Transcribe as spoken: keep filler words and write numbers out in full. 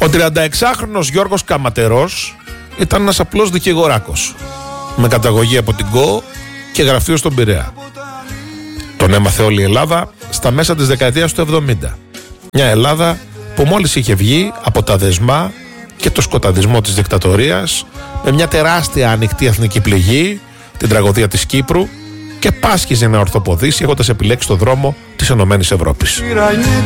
Ο τριανταεξάχρονος Γιώργος Καματερός ήταν ένας απλός δικηγοράκος με καταγωγή από την ΚΟ και γραφείο στον Πειραιά. Τον έμαθε όλη η Ελλάδα στα μέσα της δεκαετίας του εβδομήντα. Μια Ελλάδα που μόλις είχε βγει από τα δεσμά και το σκοταδισμό της δικτατορίας, με μια τεράστια ανοιχτή εθνική πληγή, την τραγωδία της Κύπρου, και πάσχιζε να ορθοποδήσει έχοντας επιλέξει το δρόμο της Ενωμένης Ευρώπης.